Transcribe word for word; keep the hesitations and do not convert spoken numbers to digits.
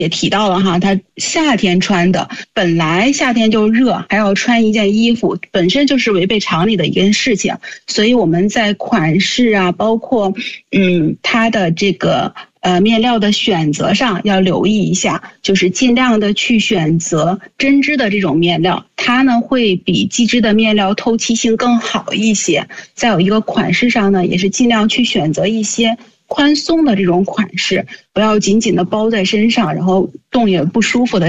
也提到了哈，它夏天穿的，本来夏天就热，还要穿一件衣服，本身就是违背常理的一件事情。所以我们在款式啊，包括嗯它的这个呃面料的选择上要留意一下，就是尽量的去选择针织的这种面料，它呢会比机织的面料透气性更好一些。再有一个款式上呢，也是尽量去选择一些宽松的这种款式，不要紧紧的包在身上，然后动也不舒服的